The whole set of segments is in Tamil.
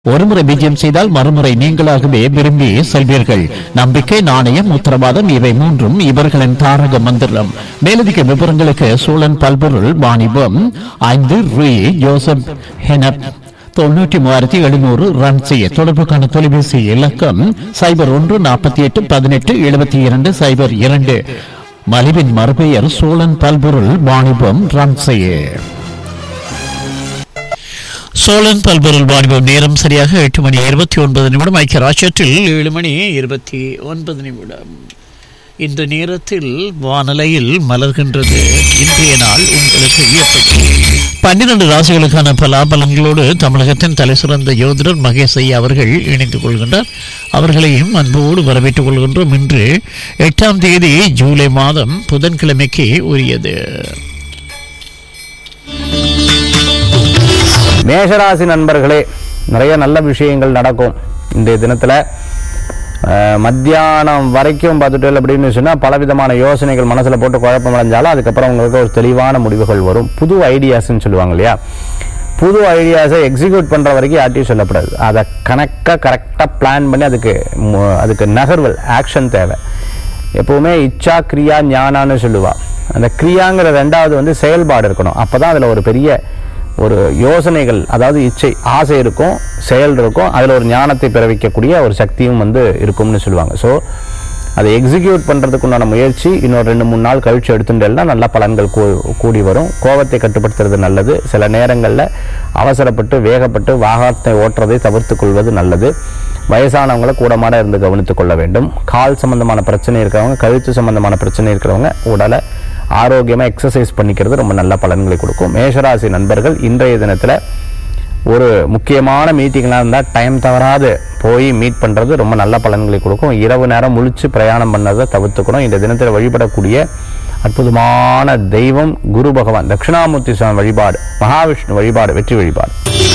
ஒருமுறை விஜயம் செய்தால் மறுமுறை நீங்களாகவே விரும்பி செல்வீர்கள். நம்பிக்கை, நாணயம், உத்தரவாதம் இவை மூன்றும் இவர்களின் தாரக மந்திரம். மேலதிக விவரங்களுக்கு சோழன் பல்பொருள் வாணிபம் 5 ஜோசப் ஹெனப் 93,700 ரன் செய்ய தொடர்புக்கான தொலைபேசி இலக்கம் 0148187202. மலிவின் மறுபெயர் சோழன் பல்பொருள் வாணிபம் ரன் செய்ய. சோழன் பல்பொருள் வாணிபம் நேரம் சரியாக 8:29 ஐக்கிய ராஜ்யத்தில் 7:29. இந்த நேரத்தில் வானலையில் மலர்கின்றது இன்றைய நாள் உங்களுக்கு வியப்பது. 12 ராசிகளுக்கான பலாபலங்களோடு தமிழகத்தின் தலை சிறந்த யோதிடர் மகேஷ் ஐயா அவர்கள் இணைந்து கொள்கின்றார். அவர்களையும் அன்போடு வரவேற்றுக் கொள்கின்றோம். இன்று 8ஆம் தேதி ஜூலை மாதம் புதன்கிழமைக்கு உரியது. மேஷராசி நண்பர்களே, நிறைய நல்ல விஷயங்கள் நடக்கும் இன்றைய தினத்தில். மத்தியானம் வரைக்கும் பார்த்துட்டு அப்படின்னு சொன்னால் பலவிதமான யோசனைகள் மனசில் போட்டு குழப்பம் அடைஞ்சாலும் அதுக்கப்புறம் உங்களுக்கு ஒரு தெளிவான முடிவுகள் வரும். புது ஐடியாஸ்ன்னு சொல்லுவாங்க இல்லையா, புது ஐடியாஸை எக்ஸிக்யூட் பண்ணுற வரைக்கும் யார்ட்டையும் சொல்லப்படாது. அதை கரெக்டாக பிளான் பண்ணி அதுக்கு நகர்வல் ஆக்ஷன் தேவை. எப்போவுமே இச்சா கிரியா ஞானான்னு சொல்லுவா. அந்த கிரியாங்கிற ரெண்டாவது செயல்பாடு இருக்கணும். அப்போ தான் அதில் ஒரு பெரிய ஒரு யோசனைகள், அதாவது இச்சை ஆசை இருக்கும், செயல் இருக்கும், அதில் ஒரு ஞானத்தை பிறவிக்கக்கூடிய ஒரு சக்தியும் இருக்கும்னு சொல்லுவாங்க. ஸோ அதை எக்ஸிக்யூட் பண்ணுறதுக்கு உண்டான முயற்சி இன்னொரு 2-3 நாள் கழிச்சு எடுத்துட்டேன்னா நல்ல பலன்கள் கூடி வரும். கோபத்தை கட்டுப்படுத்துறது நல்லது. சில நேரங்களில் அவசரப்பட்டு வேகப்பட்டு வாகனத்தை ஓட்டுறதை தவிர்த்து கொள்வது நல்லது. வயசானவங்களை கூடமாட இருந்து கவனித்துக் கொள்ள வேண்டும். கால் சம்பந்தமான பிரச்சனை இருக்கிறவங்க, கழுத்து சம்பந்தமான பிரச்சனை இருக்கிறவங்க உடலை ஆரோக்கியமாக எக்ஸசைஸ் பண்ணிக்கிறது ரொம்ப நல்ல பலன்களை கொடுக்கும். மேஷராசி நண்பர்கள் இன்றைய தினத்தில் ஒரு முக்கியமான மீட்டிங்லாம் இருந்தால் டைம் தவறாது போய் மீட் பண்ணுறது ரொம்ப நல்ல பலன்களை கொடுக்கும். இரவு நேரம் முழிச்சு பிரயாணம் பண்ணதை தவிர்த்துக்கணும். இந்த தினத்தில் வழிபடக்கூடிய அற்புதமான தெய்வம் குரு பகவான். தட்சிணாமூர்த்தி சுவாமி வழிபாடு, மகாவிஷ்ணு வழிபாடு வெற்றி வழிபாடு.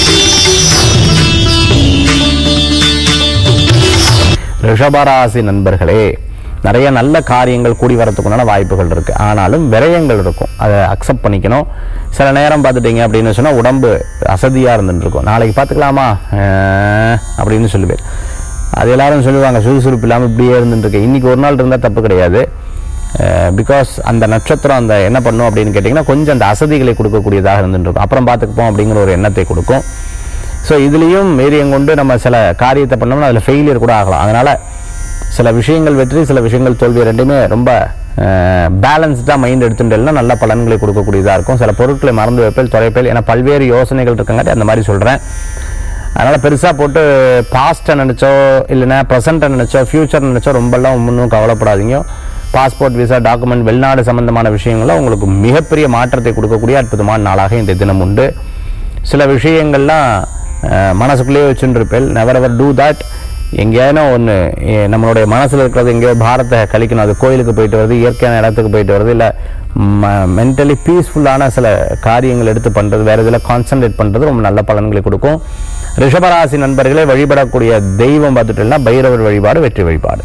ரிஷபராசி நண்பர்களே, நிறைய நல்ல காரியங்கள் கூடி வரத்துக்குண்டான வாய்ப்புகள் இருக்குது. ஆனாலும் விரயங்கள் இருக்கும், அதை அக்செப்ட் பண்ணிக்கணும். சில நேரம் பார்த்துட்டிங்க அப்படின்னு சொன்னால் உடம்பு அசதியாக இருந்துருக்கும். நாளைக்கு பார்த்துக்கலாமா அப்படின்னு சொல்லுவேன். அது எல்லாரும் சொல்லுவாங்க சுறுசுறுப்பு இல்லாமல் இப்படியே இருந்துருக்கு. இன்றைக்கி ஒரு நாள் இருந்தால் தப்பு கிடையாது. பிகாஸ் அந்த நட்சத்திரம் அந்த என்ன பண்ணும் அப்படின்னு கேட்டிங்கன்னா கொஞ்சம் அந்த அசதிகளை கொடுக்கக்கூடியதாக இருந்துருக்கும். அப்புறம் பார்த்துக்குப்போம் அப்படிங்கிற ஒரு எண்ணத்தை கொடுக்கும். ஸோ இதுலேயும் மீறியம் கொண்டு நம்ம சில காரியத்தை பண்ணோம்னா அதில் ஃபெயிலியர் கூட ஆகலாம். அதனால் சில விஷயங்கள் வெற்றி, சில விஷயங்கள் தோல்வி, ரெண்டுமே ரொம்ப பேலன்ஸ்டாக மைண்ட் எடுத்துட்டேன்னா நல்ல பலன்களை கொடுக்கக்கூடியதாக இருக்கும். சில பொருட்களை மறந்து வைப்பேல், தொலைப்பேல், ஏன்னா பல்வேறு யோசனைகள் இருக்காங்காட்டி அந்த மாதிரி சொல்கிறேன். அதனால் பெருசாக போட்டு பாஸ்ட்டை நினச்சோ இல்லைன்னா ப்ரெசண்ட்டை நினச்சோ ஃப்யூச்சர் நினச்சோ ரொம்பலாம் ஒன்றும் கவலைப்படாதீங்க. பாஸ்போர்ட், விசா, டாக்குமெண்ட், வெளிநாடு சம்பந்தமான விஷயங்கள்லாம் உங்களுக்கு மிகப்பெரிய மாற்றத்தை கொடுக்கக்கூடிய அற்புதமான நாளாக இந்த தினம் உண்டு. சில விஷயங்கள்லாம் மனசுக்குள்ளேயே வச்சுட்டு இருப்பேன். Never ever do that. எங்கேயானோ ஒன்று நம்மளுடைய மனசில் இருக்கிறது எங்கேயோ பாரத்தை கழிக்கணும். அது கோயிலுக்கு போயிட்டு வருது, இயற்கையான இடத்துக்கு போயிட்டு வருது, இல்லை மென்டலி பீஸ்ஃபுல்லான சில காரியங்கள் எடுத்து பண்ணுறது, வேறு இதில் கான்சன்ட்ரேட் பண்ணுறது ரொம்ப நல்ல பலன்களை கொடுக்கும். ரிஷபராசி நண்பர்களே, வழிபடக்கூடிய தெய்வம் பார்த்துட்டோம்னா பைரவர் வழிபாடு வெற்றி வழிபாடு.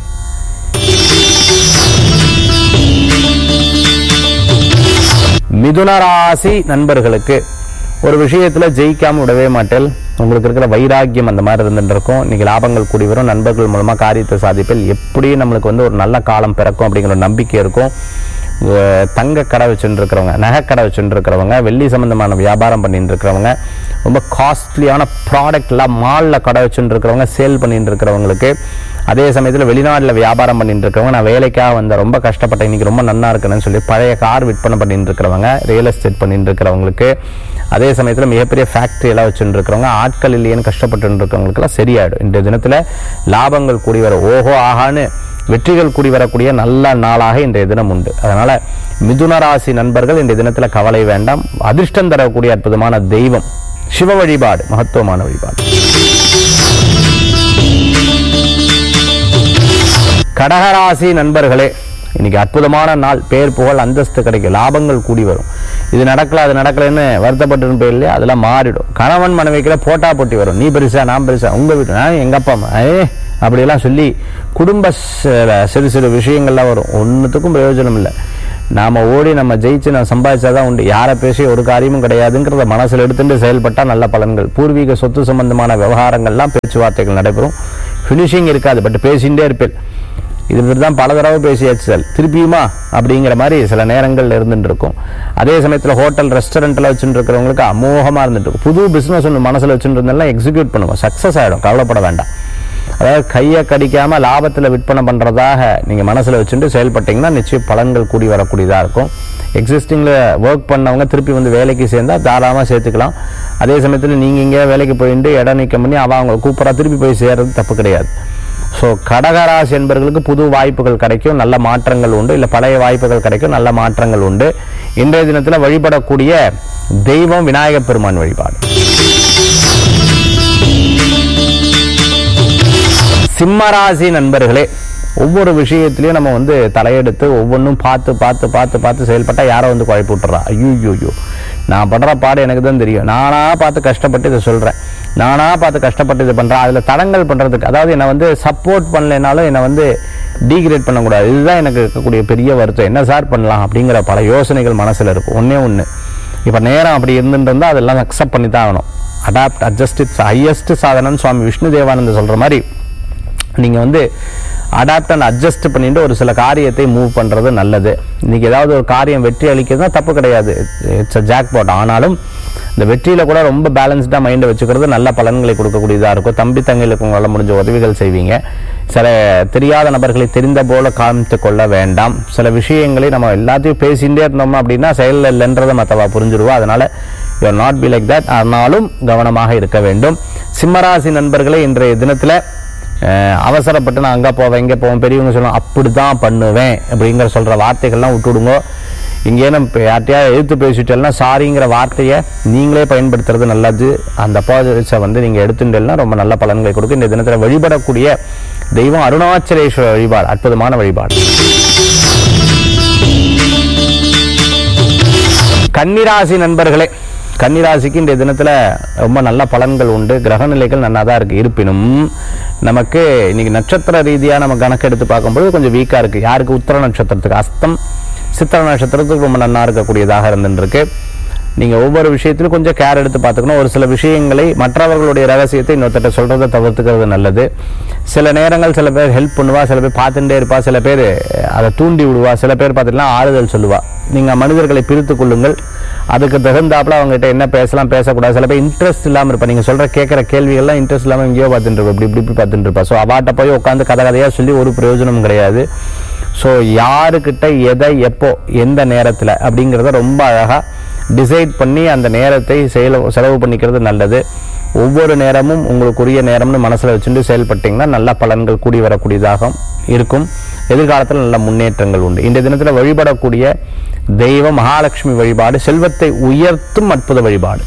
மிதுனராசி நண்பர்களுக்கு ஒரு விஷயத்தில் ஜெயிக்காமல் விடவே மாட்டேன். உங்களுக்கு இருக்கிற வைராக்கியம் அந்த மாதிரி இருந்துட்டு இருக்கும். இன்றைக்கி லாபங்கள் கூடி வரும். நண்பர்கள் மூலமாக காரியத்தை சாதிப்பில் எப்படியும் நம்மளுக்கு ஒரு நல்ல காலம் பிறக்கும் அப்படிங்கிற நம்பிக்கை இருக்கும். தங்க கடை வச்சுட்டு இருக்கிறவங்க, நகை கடை வச்சுட்டு இருக்கிறவங்க, வெள்ளி சம்பந்தமான வியாபாரம் பண்ணிட்டு இருக்கிறவங்க, ரொம்ப காஸ்ட்லியான ப்ராடக்ட்லாம் மாலில் கடை வச்சுட்டு இருக்கிறவங்க, சேல் பண்ணிட்டு இருக்கிறவங்களுக்கு, அதே சமயத்தில் வெளிநாட்டில் வியாபாரம் பண்ணிட்டு இருக்கிறவங்க, நான் வேலைக்காக ரொம்ப கஷ்டப்பட்டேன் இன்றைக்கி ரொம்ப நல்லா இருக்குன்னு சொல்லி பழைய கார் விற்பனை பண்ணிட்டு இருக்கிறவங்க, ரியல் எஸ்டேட் பண்ணிட்டு இருக்கிறவங்களுக்கு, அதே சமயத்தில் மிகப்பெரிய ஃபேக்ட்ரி எல்லாம் வச்சுட்டு இருக்கிறவங்க, ஆட்கள் இல்லையேன்னு கஷ்டப்பட்டு இருக்கிறவங்களுக்கெல்லாம் சரியாயிடும். இந்த தினத்தில் லாபங்கள் கூடி வர ஓஹோ ஆகான்னு வெற்றிகள் கூடி வரக்கூடிய நல்ல நாளாக இன்றைய தினம் உண்டு. அதனால் மிதுனராசி நண்பர்கள் இன்றைய தினத்தில் கவலை வேண்டாம். அதிர்ஷ்டம் தரக்கூடிய அற்புதமான தெய்வம் சிவ வழிபாடு, மகத்துவமான வழிபாடு. கடகராசி நண்பர்களே, இன்னைக்கு அற்புதமான நாள். பேர் புகழ் அந்தஸ்து கிடைக்கும், லாபங்கள் கூடி வரும். இது நடக்கல அது நடக்கலன்னு வருத்தப்பட்டு போயிடலையே, அதெல்லாம் மாறிடும். கணவன் மனைவிக்கிற போட்டா போட்டி வரும். நீ பெருசா நான் பெருசா, உங்க வீட்டு நான் எங்க அப்பா அம்மா அப்படியெல்லாம் சொல்லி குடும்ப சிறு சிறு விஷயங்கள்லாம் வரும். ஒன்றுத்துக்கும் பிரயோஜனம் இல்லை. நாம் ஓடி நம்ம ஜெயிச்சு நம்ம சம்பாதிச்சாதான் உண்டு. யாரை பேசி ஒரு காரியமும் கிடையாதுங்கிறத மனசில் எடுத்துட்டு செயல்பட்டால் நல்ல பலன்கள். பூர்வீக சொத்து சம்பந்தமான விவகாரங்கள்லாம் பேச்சுவார்த்தைகள் நடைபெறும். ஃபினிஷிங் இருக்காது, பட் பேசிகிட்டே இருப்பேன். இது தான் பல தடவை பேசியாச்சு சார், திருப்பியுமா அப்படிங்கிற மாதிரி சில நேரங்கள் இருந்துட்டு இருக்கும். அதே சமயத்தில் ஹோட்டல் ரெஸ்டாரண்ட்டில் வச்சுட்டு இருக்கிறவங்களுக்கு அமோகமாக இருந்துட்டு இருக்கும். புது பிஸ்னஸ் ஒன்று மனசில் வச்சுட்டு இருந்தாலும் எக்ஸிக்யூட் பண்ணுவோம், சக்ஸஸ் ஆகிடும், கவலைப்பட வேண்டாம். அதாவது கையை கடிக்காமல் லாபத்தில் விற்பனை பண்ணுறதாக நீங்கள் மனசில் வச்சுட்டு செயல்பட்டீங்கன்னா நிச்சயம் பலன்கள் கூடி வரக்கூடியதாக இருக்கும். எக்ஸிஸ்டிங்கில் ஒர்க் பண்ணவங்க திருப்பி வந்து வேலைக்கு சேர்ந்தால் தாராளமாக சேர்த்துக்கலாம். அதே சமயத்தில் நீங்கள் இங்கே வேலைக்கு போயிட்டு இடம் நீக்கம் பண்ணி அவங்க கூப்பிட்றா திருப்பி போய் சேர்றது தப்பு கிடையாது. ஸோ கடகராசி என்பவர்களுக்கு புது வாய்ப்புகள் கிடைக்கும், நல்ல மாற்றங்கள் உண்டு. இல்லை பழைய வாய்ப்புகள் கிடைக்கும், நல்ல மாற்றங்கள் உண்டு. இன்றைய தினத்தில் வழிபடக்கூடிய தெய்வம் விநாயகப் பெருமான் வழிபாடு. சிம்மராசி நண்பர்களே, ஒவ்வொரு விஷயத்திலையும் நம்ம வந்து தலையெடுத்து ஒவ்வொன்றும் பார்த்து பார்த்து பார்த்து பார்த்து செயல்பட்டால் யாரை வந்து குழப்பி விட்டுறா. ஐயோ, நான் படுற பாடு எனக்கு தான் தெரியும். நானாக பார்த்து கஷ்டப்பட்டு இதை சொல்கிறேன், நானாக பார்த்து கஷ்டப்பட்டு இது பண்ணுறேன். அதில் தடங்கள் பண்ணுறதுக்கு, அதாவது என்னை வந்து சப்போர்ட் பண்ணலைனாலும் என்னை வந்து டீக்ரேட் பண்ணக்கூடாது. இதுதான் எனக்கு இருக்கக்கூடிய பெரிய வருத்தம். என்ன சார் பண்ணலாம் அப்படிங்கிற பல யோசனைகள் மனசில் இருக்கும். ஒன்று இப்போ நேரம் அப்படி இருந்துட்டு இருந்தால் அதெல்லாம் அக்செப்ட் பண்ணி தான் ஆகணும். அடாப்ட், அட்ஜஸ்ட், இட்ஸ் ஹையஸ்ட் சாதனம். சுவாமி விஷ்ணு தேவானந்த சொல்கிற மாதிரி நீங்கள் வந்து அடாப்ட் அண்ட் அட்ஜஸ்ட் பண்ணிட்டு ஒரு சில காரியத்தை மூவ் பண்ணுறது நல்லது. இன்றைக்கி ஏதாவது ஒரு காரியம் வெற்றி அளிக்கிறதுனா தப்பு கிடையாது, இட்ஸ் அ ஜாக்பாட். ஆனாலும் இந்த வெற்றியில் கூட ரொம்ப பேலன்ஸ்டாக மைண்டை வச்சுக்கிறது நல்ல பலன்களை கொடுக்கக்கூடியதாக இருக்கும். தம்பி தங்கைகளுக்கு உங்களால் முடிஞ்ச உதவிகள் செய்வீங்க. சில தெரியாத நபர்களை தெரிந்த போல காமித்து கொள்ள வேண்டாம். சில விஷயங்களை நம்ம எல்லாத்தையும் பேசிகிட்டே இருந்தோம்னா அப்படின்னா செயலில் இல்லைன்றதை மற்றவா புரிஞ்சுடுவா. அதனால் you are not be like that. ஆனாலும் கவனமாக இருக்க வேண்டும். சிம்மராசி நண்பர்களே, இன்றைய தினத்தில் அவசரப்பட்டு நான் அங்கே போவேன் இங்கே போவேன், பெரியவங்க சொல்லுவோம் அப்படி தான் பண்ணுவேன் அப்படிங்கிற சொல்கிற வார்த்தைகள்லாம் விட்டுவிடுங்க. இங்கே நம்ம யார்ட்டையா எழுத்து பேசிட்டேன்னா சாரிங்கிற வார்த்தையை நீங்களே பயன்படுத்துறது நல்லது. அந்த அப்பாஜிஸை வந்து நீங்கள் எடுத்துட்டேன்னா ரொம்ப நல்ல பலன்களை கொடுக்கும். இந்த தினத்தில் வழிபடக்கூடிய தெய்வம் அருணாச்சலேஸ்வர வழிபாடு, அற்புதமான வழிபாடு. கன்னிராசி நண்பர்களே, கன்னிராசிக்கு இந்த தினத்தில் ரொம்ப நல்ல பலன்கள் உண்டு. கிரக நிலைகள் நல்லா தான் இருக்குது. இருப்பினும் நமக்கு இன்னைக்கு நட்சத்திர ரீதியாக நம்ம கணக்கு எடுத்து பார்க்கும்போது கொஞ்சம் வீக்காக இருக்குது. யாருக்கு? உத்திர நட்சத்திரத்துக்கு. அஸ்தம் சித்திர நட்சத்திரத்துக்கு ரொம்ப நல்லா இருக்கக்கூடியதாக இருந்துருக்கு. நீங்கள் ஒவ்வொரு விஷயத்திலும் கொஞ்சம் கேர் எடுத்து பார்த்துக்கணும். ஒரு சில விஷயங்களை மற்றவர்களுடைய ரகசியத்தை இன்னொருத்தட்ட சொல்கிறத தவிர்த்துக்கிறது நல்லது. சில நேரங்கள் சில பேர் ஹெல்ப் பண்ணுவா, சில பேர் பார்த்துட்டே இருப்பா, சில பேர் அதை தூண்டி விடுவா, சில பேர் பார்த்துட்டுனா ஆறுதல் சொல்லுவா. நீங்கள் மனிதர்களை பிரித்து கொள்ளுங்கள். அதுக்கு தகுந்தாப்புல அவங்ககிட்ட என்ன பேசலாம் பேசக்கூடாது. சில பேர் இன்ட்ரெஸ்ட் இல்லாமல் இருப்பா. நீங்கள் சொல்கிற கேட்குற கேள்விகள்லாம் இன்ட்ரெஸ்ட் இல்லாமல் எங்கேயோ பார்த்துட்டு இருப்பா, இப்படி பார்த்துட்டு இருப்பா. ஸோ அவாட்ட போய் உட்காந்து கதையாக சொல்லி ஒரு பிரயோஜனமும் கிடையாது. ஸோ யாருக்கிட்ட எதை எப்போ எந்த நேரத்தில் அப்படிங்கிறத ரொம்ப அழகாக டிசைட் பண்ணி அந்த நேரத்தை செலவு பண்ணிக்கிறது நல்லது. ஒவ்வொரு நேரமும் உங்களுக்குரிய நேரம்னு மனசில் வச்சுட்டு செயல்பட்டீங்கன்னா நல்ல பலன்கள் கூடி வரக்கூடியதாக இருக்கும். எதிர்காலத்தில் நல்ல முன்னேற்றங்கள் உண்டு. இந்த தினத்தில் வழிபடக்கூடிய தெய்வம் மகாலட்சுமி வழிபாடு, செல்வத்தை உயர்த்தும் அற்புத வழிபாடு.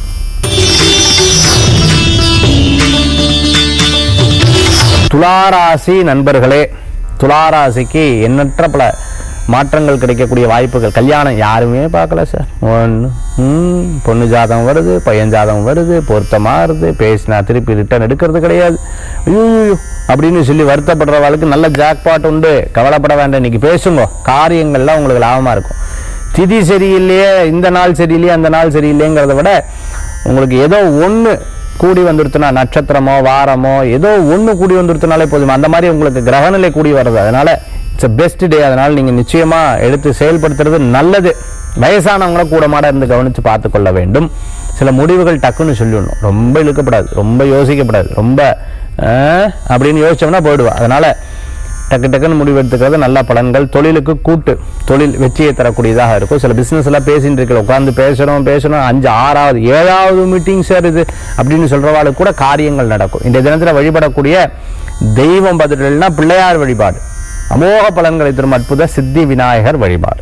துளாராசி நண்பர்களே, துளாராசிக்கு எண்ணற்ற பல மாற்றங்கள் கிடைக்கக்கூடிய வாய்ப்புகள். கல்யாணம் யாருமே பார்க்கல சார். பொண்ணு ஜாதகம் வருது, பையன் ஜாதகம் வருது, பொருத்தமாகுது, பேசினா திருப்பி ரிட்டர்ன் எடுக்கிறது கிடையாது. ஐயோ அப்படின்னு சொல்லி வருத்தப்படுறவர்களுக்கு நல்ல ஜாக்பாட் உண்டு. கவலைப்பட வேண்டாம். இன்னைக்கு பேசுங்க, காரியங்கள்லாம் உங்களுக்கு லாபமாக இருக்கும். திதி சரியில்லையே, இந்த நாள் சரியில்லையே, அந்த நாள் சரியில்லைங்கிறத விட உங்களுக்கு ஏதோ ஒன்று கூடி வந்துடுத்துனா, நட்சத்திரமோ வாரமோ ஏதோ ஒன்று கூடி வந்துடுத்துனாலே போதும். அந்த மாதிரி உங்களுக்கு கிரகநிலை கூடி வருது. அதனால இட்ஸ் பெஸ்ட் டே. அதனால் நீங்கள் நிச்சயமாக எடுத்து செயல்படுத்துறது நல்லது. வயசானவங்கள கூட மாட இருந்து கவனித்து பார்த்து கொள்ள வேண்டும். சில முடிவுகள் டக்குன்னு சொல்லிடணும். ரொம்ப இழுக்கப்படாது, ரொம்ப யோசிக்கப்படாது. ரொம்ப அப்படின்னு யோசிச்சோம்னா போயிடுவா. அதனால் டக்குன்னு முடிவு எடுத்துக்கிறது நல்ல பலன்கள். தொழிலுக்கு கூட்டு தொழில் வெற்றியை தரக்கூடியதாக இருக்கும். சில பிஸ்னஸ் எல்லாம் பேசிட்டு இருக்கிற உட்காந்து பேசணும் 5, 6வது 7வது மீட்டிங் சார் இது அப்படின்னு சொல்றவாளுக்கு கூட காரியங்கள் நடக்கும். இந்த தினத்தில் வழிபடக்கூடிய தெய்வம் பார்த்துட்டா பிள்ளையார் வழிபாடு, அமோக பலன்களை தரும் அற்புத சித்தி விநாயகர் வழிபாடு.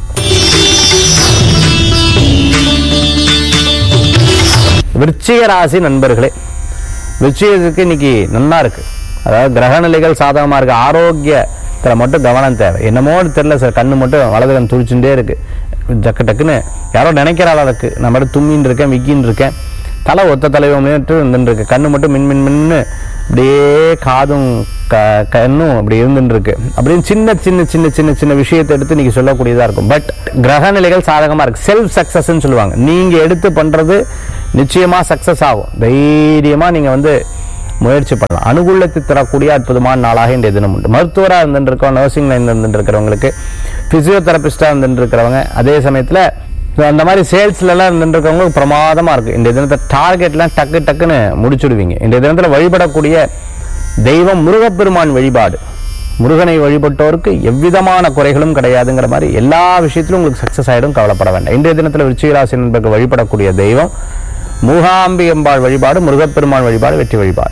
விருச்சிக ராசி நண்பர்களே, விருச்சிகத்துக்கு இன்னைக்கு நல்லா இருக்கு. அதாவது கிரகநிலைகள் சாதகமாக இருக்கு. ஆரோக்கியத்தில் மட்டும் கவனம் தேவை. என்னமோ தெரியல சார், கண்ணு மட்டும் வலது கண் துடிச்சுட்டே இருக்கு. டக்குன்னு யாரோ நினைக்கிறாள் அதுக்கு. நான் மட்டும் தும்மின்னு இருக்கேன், விக்கின்னு இருக்கேன், தலை ஒத்த தலைவன்ட்டு இருந்துருக்கு. கண்ணு மட்டும் மின்னு இப்படியே காதும் இன்னும் அப்படி இருந்துட்டு இருக்கு அப்படின்னு சின்ன சின்ன சின்ன சின்ன சின்ன விஷயத்தை எடுத்து நீங்க சொல்லக்கூடியதா இருக்கும். பட் கிரக நிலைகள் சாதகமா இருக்கு. செல்ஃப் சக்சஸ் சொல்லுவாங்க. நீங்க எடுத்து பண்றது நிச்சயமா சக்சஸ் ஆகும். தைரியமா நீங்க முயற்சி பண்ணலாம். அனுகூலத்தை தரக்கூடிய அற்புதமான நாளாக இன்றைய தினம் உண்டு. மருத்துவராக இருந்துட்டு இருக்கவங்க, நர்சிங் லைன்ல இருந்துட்டு இருக்கிறவங்களுக்கு, பிசியோதெரபிஸ்டா இருந்துட்டு இருக்கிறவங்க, அதே சமயத்துல அந்த மாதிரி சேல்ஸ்ல எல்லாம் இருந்துட்டு இருக்கவங்களுக்கு பிரமாதமா இருக்கு. இன்றைய தினத்தை டார்கெட்லாம் டக்கு டக்குன்னு முடிச்சுடுவீங்க. இன்றைய தினத்துல வழிபடக்கூடிய தெய்வம் முருகப்பெருமான் வழிபாடு. முருகனை வழிபட்டோருக்கு எவ்விதமான குறைகளும் கிடையாதுங்கிற மாதிரி எல்லா விஷயத்திலும் உங்களுக்கு சக்சஸ் ஆயிடும். கவலைப்பட வேண்டாம். இன்றைய தினத்துல விருச்சிக ராசி நண்பர்கள் வழிபடக்கூடிய தெய்வம் மூகாம்பிகம்பாள் வழிபாடு, முருகப்பெருமான் வழிபாடு, வெற்றி வழிபாடு.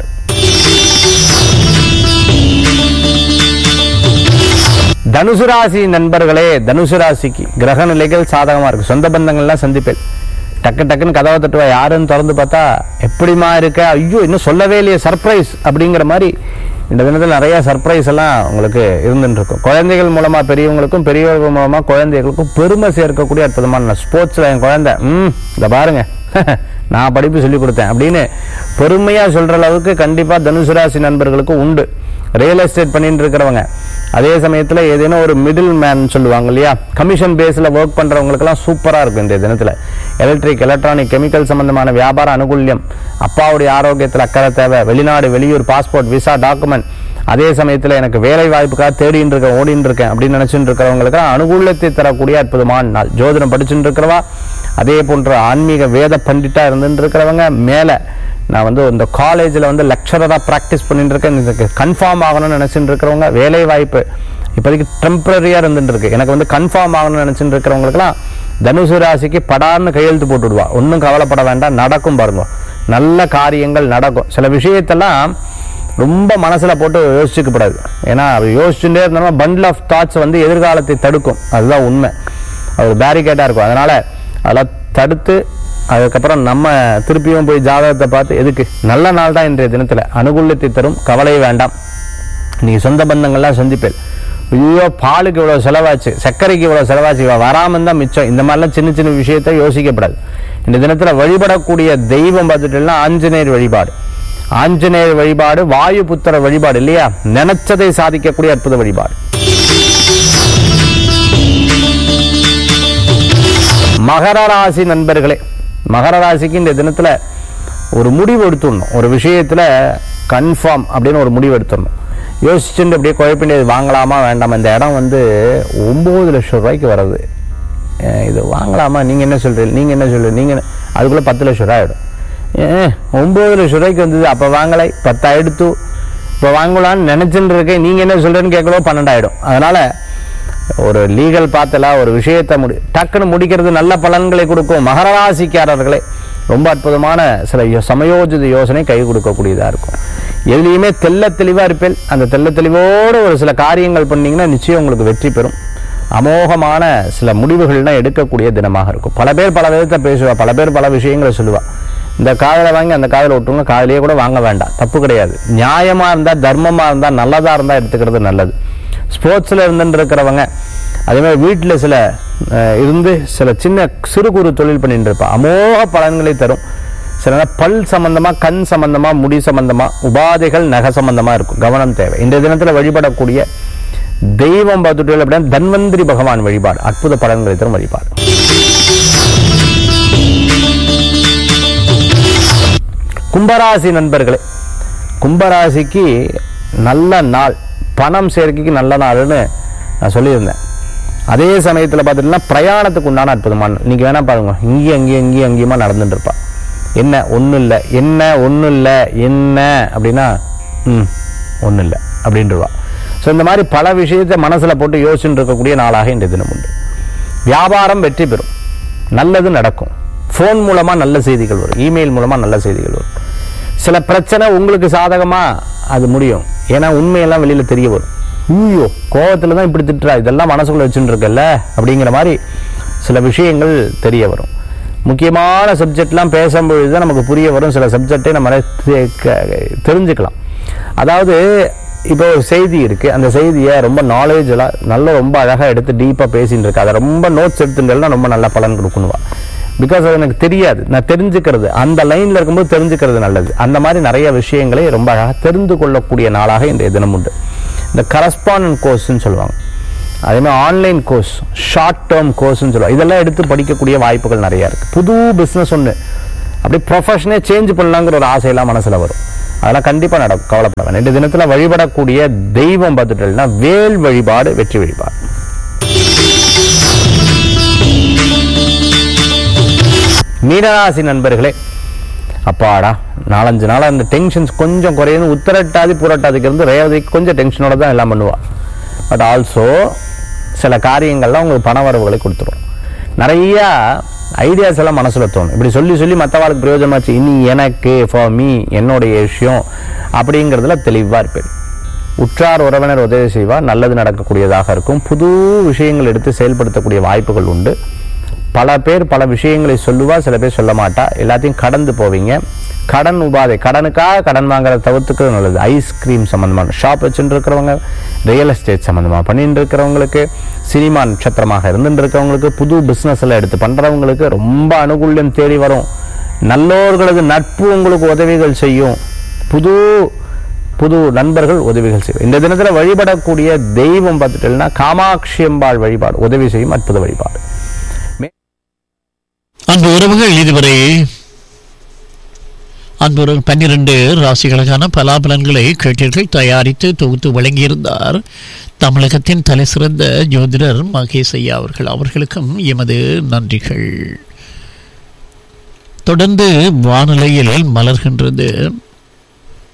தனுசு ராசி நண்பர்களே, தனுசு ராசிக்கு கிரக நிலைகள் சாதகமா இருக்கு. சொந்த பந்தங்கள்லாம் சந்திப்பேன். டக்கு டக்குன்னு கதவை தட்டுவா. யாருன்னு திறந்து பார்த்தா எப்படிமா இருக்க, ஐயோ இன்னும் சொல்லவே இல்லையே, சர்ப்ரைஸ் அப்படிங்கிற மாதிரி இந்த தினத்தில் நிறைய சர்ப்ரைஸ் எல்லாம் உங்களுக்கு இருந்துட்டு இருக்கும். குழந்தைகள் மூலமா பெரியவங்களுக்கும், பெரியவர்கள் மூலமா குழந்தைகளுக்கும் பெருமை சேர்க்கக்கூடிய அற்புதமான ஸ்போர்ட்ஸ்ல என் குழந்தை இந்த பாருங்க நான் படிப்பு சொல்லி கொடுத்தேன் அப்படின்னு பெருமையா சொல்ற அளவுக்கு கண்டிப்பா தனுசு ராசி நண்பர்களுக்கு உண்டு. ரியல் எஸ்டேட் பண்ணிட்டு இருக்கிறவங்க, அதே சமயத்துல ஏதேனும் ஒரு மிடில் மேன் சொல்லுவாங்க இல்லையா, கமிஷன் பேஸ்ல ஒர்க் பண்றவங்களுக்கு எல்லாம் சூப்பரா இருக்கும் இந்த தினத்துல. எலக்ட்ரிக், எலக்ட்ரானிக், கெமிக்கல் சம்பந்தமான வியாபார அனுகூல்யம், அப்பாவுடைய ஆரோக்கியத்தில் அக்கறை தேவை, வெளிநாடு, வெளியூர், பாஸ்போர்ட், விசா, டாக்குமெண்ட், அதே சமயத்துல எனக்கு வேலை வாய்ப்புக்காக தேடிட்டு இருக்கேன், ஓடிட்டு இருக்கேன் அப்படின்னு நினைச்சுட்டு இருக்கிறவங்களுக்கு அனுகூலத்தை தரக்கூடிய அற்புதமான நாள். ஜோதிடம் படிச்சுட்டு இருக்கிறவா, அதே போன்ற ஆன்மீக வேத பண்டிட்டா இருந்துட்டு இருக்கிறவங்க, மேல நான் இந்த காலேஜில் லெக்சரராக ப்ராக்டிஸ் பண்ணிட்டு இருக்கேன், இதுக்கு கன்ஃபார்ம் ஆகணும்னு நினைச்சுட்டு இருக்கிறவங்க, வேலை வாய்ப்பு இப்போதைக்கு டெம்பரரியாக இருந்துட்டு இருக்கு, எனக்கு கன்ஃபார்ம் ஆகணும்னு நினைச்சுட்டு இருக்கிறவங்களுக்குலாம் தனுசு ராசிக்கு படார்னு கையெழுத்து போட்டு விடுவா. ஒன்றும் கவலைப்பட வேண்டாம், நடக்கும் பாருங்க, நல்ல காரியங்கள் நடக்கும். சில விஷயத்தெல்லாம் ரொம்ப மனசுல போட்டு யோசிச்சுக்கப்படாது. ஏன்னா அது யோசிச்சுட்டே இருந்தோம்னா பண்டில் ஆஃப் தாட்ஸ் எதிர்காலத்தை தடுக்கும். அதுதான் உண்மை. அது ஒரு பேரிகேட்டா இருக்கும். அதனால அதெல்லாம் தடுத்து அதுக்கப்புறம் நம்ம திருப்பியும் போய் ஜாதகத்தை பார்த்து எதுக்கு, நல்ல நாள் தான் இன்றைய தினத்துல, அனுகூலத்தை தரும், கவலை வேண்டாம். நீங்க சொந்த பந்தங்கள்லாம் சந்திப்பேன். ஐயோ பாலுக்கு இவ்வளவு செலவாச்சு, சர்க்கரைக்கு இவ்வளவு செலவாச்சு, வராமன் தான் மிச்சம், இந்த மாதிரிலாம் சின்ன சின்ன விஷயத்தை யோசிக்கப்படாது. இந்த தினத்துல வழிபடக்கூடிய தெய்வம் பார்த்துட்டோம்னா ஆஞ்சநேயர் வழிபாடு. ஆஞ்சநேயர் வழிபாடு வாயு புத்திர வழிபாடு இல்லையா, நினைச்சதை சாதிக்கக்கூடிய அற்புத வழிபாடு. மகர ராசி நண்பர்களே, மகர ராசிக்கு இந்த தினத்துல ஒரு முடிவு எடுத்துடணும். ஒரு விஷயத்துல கன்ஃபார்ம் அப்படின்னு ஒரு முடிவு எடுத்துடணும். யோசிச்சுட்டு அப்படியே குழப்பிண்டியது, வாங்கலாமா வேண்டாமா, இந்த இடம் 9 லட்சம் ரூபாய்க்கு வருது, இது வாங்கலாமா, நீங்க என்ன சொல்றீங்க, நீங்க என்ன சொல்றீங்க, நீங்க அதுக்குள்ள 10 லட்சம் ரூபாய் ஆயிடும். 9 லட்சம் ரூபாய்க்கு வந்தது, அப்ப வாங்கலை, 10 ஆயிடுத்து, இப்ப வாங்கலான்னு நினைச்சுட்டு இருக்கேன், நீங்க என்ன சொல்றேன்னு கேட்கலோ 12 ஆயிடும். அதனால ஒரு லீகல் பார்த்தல ஒரு விஷயத்தை டக்குன்னு முடிக்கிறது நல்ல பலன்களை கொடுக்கும். மகர ராசிக்காரர்களே, ரொம்ப அற்புதமான சில சமயோஜித யோசனை கை கொடுக்கக்கூடியதா இருக்கும். எதுலையுமே தெல்ல தெளிவா இருப்பேன். அந்த தெல்ல தெளிவோடு ஒரு சில காரியங்கள் பண்ணீங்கன்னா நிச்சயம் உங்களுக்கு வெற்றி பெறும். அமோகமான சில முடிவுகள்லாம் எடுக்கக்கூடிய தினமாக இருக்கும். பல பேர் பல விதத்தை பேசுவா, பல பேர் பல விஷயங்களை சொல்லுவா. இந்த காதலை வாங்கி அந்த காதலை விட்டுருங்க, காதலையே கூட வாங்க வேண்டாம், தப்பு கிடையாது. நியாயமா இருந்தா, தர்மமா இருந்தா, நல்லதா இருந்தா எடுத்துக்கிறது நல்லது. ஸ்போர்ட்ஸ்ல இருந்துட்டு இருக்கிறவங்க, அதே மாதிரி வீட்டில் சில இருந்து சில சின்ன சிறு குறு தொழில் பண்ணிட்டு இருப்பா, அமோக பலன்களை தரும். சில பல் சம்பந்தமா, கண் சம்பந்தமா, முடி சம்பந்தமா, உபாதைகள் நகை சம்பந்தமா இருக்கும், கவனம் தேவை. இந்த தினத்துல வழிபடக்கூடிய தெய்வம் பார்த்துட்டு அப்படின்னா தன்வந்திரி பகவான் வழிபாடு, அற்புத பலன்களை தரும் வழிபாடு. கும்பராசி நண்பர்களே, கும்பராசிக்கு நல்ல நாள், பணம் சேர்க்கைக்கு நல்ல நாள்னு நான் சொல்லியிருந்தேன். அதே சமயத்தில் பார்த்துட்டீங்கன்னா பிரயாணத்துக்கு உண்டான அற்புதமான, நீங்க வேணா பாருங்க, இங்கேயும் அங்கேயுமா நடந்துட்டு இருப்பா. என்ன ஒன்றும் இல்லை, என்ன ஒன்றும் இல்லை, என்ன அப்படின்னா ஒன்றும் இல்லை அப்படின்றவா. ஸோ இந்த மாதிரி பல விஷயத்தை மனசுல போட்டு யோசிச்சுட்டு இருக்கக்கூடிய நாளாக இன்றைய தினம் உண்டு. வியாபாரம் வெற்றி பெறும், நல்லது நடக்கும். ஃபோன் மூலமா நல்ல செய்திகள் வரும், இமெயில் மூலமா நல்ல செய்திகள் வரும். சில பிரச்சனை உங்களுக்கு சாதகமா அது முடியும். ஏன்னா உண்மையெல்லாம் வெளியில தெரிய வரும். ஐயோ கோபத்துல தான் இப்படி திட்டுறா, இதெல்லாம் மனசுக்குள்ள வச்சுட்டு இருக்கல அப்படிங்கிற மாதிரி சில விஷயங்கள் தெரிய வரும். முக்கியமான சப்ஜெக்ட்லாம் பேசும்பொழுது தான் நமக்கு புரிய வரும். சில சப்ஜெக்டை நம்ம தெரிஞ்சுக்கலாம். அதாவது இப்போ ஒரு செய்தி இருக்கு, அந்த செய்தியை ரொம்ப நாலேஜெல்லாம் நல்ல ரொம்ப அழகா எடுத்து டீப்பா பேசிட்டு இருக்கு, அதை ரொம்ப நோட்ஸ் எடுத்துட்டா ரொம்ப நல்ல பலன் கொடுக்கணுவா. பிகாஸ் அது எனக்கு தெரியாது, நான் தெரிஞ்சுக்கிறது அந்த லைன்ல இருக்கும்போது தெரிஞ்சுக்கிறது நல்லது. அந்த மாதிரி நிறைய விஷயங்களை ரொம்ப அழகாக தெரிந்து கொள்ளக்கூடிய நாளாக இன்றைய தினம் உண்டு. இந்த கரஸ்பாண்டன்ட் கோர்ஸ்ன்னு சொல்லுவாங்க, அதே மாதிரி ஆன்லைன் கோர்ஸ், ஷார்ட் டேர்ம் கோர்ஸ்ன்னு சொல்லுவாங்க. இதெல்லாம் எடுத்து படிக்கக்கூடிய வாய்ப்புகள் நிறைய இருக்கு. புது பிஸ்னஸ் ஒன்று அப்படி ப்ரொஃபஷனே சேஞ்ச் பண்ணலாங்கிற ஒரு ஆசையெல்லாம் மனசுல வரும். அதெல்லாம் கண்டிப்பா நடக்கும், கவலைப்பட வேண்டாம். இந்த தினத்துல வழிபடக்கூடிய தெய்வம் பார்த்துட்டோம்னா வேல் வழிபாடு, வெற்றி வழிபாடு. மீனராசி நண்பர்களே, அப்பாடா 4-5 நாளா இந்த டென்ஷன்ஸ் கொஞ்சம் குறையுது. உத்திரட்டாதி பூரட்டாதிக்கு இருந்து ரேவதிக்கு கொஞ்சம் டென்ஷனோட தான் எல்லாம் பண்ணுவா. பட் ஆல்சோ சில காரியங்கள்லாம் உங்களுக்கு பண வரவுகளை கொடுத்துரும். நிறைய ஐடியாஸ் எல்லாம் மனசுல தோணும். இப்படி சொல்லி சொல்லி மற்றவாளுக்கு பிரயோஜனமாச்சு, இனி எனக்கு ஃபார் மீ என்னுடைய விஷயம் அப்படிங்கிறதுல தெளிவா இருப்பேன். உற்றார் உறவினர் உதவி செய்வா, நல்லது நடக்கக்கூடியதாக இருக்கும். புது விஷயங்கள் எடுத்து செயல்படுத்தக்கூடிய வாய்ப்புகள் உண்டு. பல பேர் பல விஷயங்களை சொல்லுவா, சில பேர் சொல்ல மாட்டா. எல்லாத்தையும் கடந்து போவீங்க. கடன் உபாதை, கடனுக்காக கடன் வாங்குறத தவிர்த்துக்கிறது நல்லது. ஐஸ்கிரீம் சம்பந்தமான ஷாப் வச்சுட்டு இருக்கிறவங்க, ரியல் எஸ்டேட் சம்பந்தமாக பண்ணிட்டு இருக்கிறவங்களுக்கு, சினிமா நட்சத்திரமாக இருந்துட்டு இருக்கிறவங்களுக்கு, புது பிஸ்னஸ் எல்லாம் எடுத்து பண்றவங்களுக்கு ரொம்ப அனுகூல்யம் தேடி வரும். நல்லோர்களது நட்பு உங்களுக்கு உதவிகள் செய்யும். புது புது நண்பர்கள் உதவிகள் செய்யும். இந்த தினத்துல வழிபடக்கூடிய தெய்வம் பார்த்துட்டீங்கன்னா காமாட்சி அம்பாள் வழிபாடு உதவி செய்யும் அற்புத வழிபாடு. அன்பு உறவுகள், இதுவரை 12 ராசிகளுக்கான பலாபலன்களை கேட்டீர்கள். தயாரித்து தொகுத்து வழங்கியிருந்தார் தமிழகத்தின் தலை சிறந்த ஜோதிடர் மகேஷ் ஐயா அவர்கள். அவர்களுக்கும் எமது நன்றிகள். தொடர்ந்து வானிலையில் மலர்கின்றது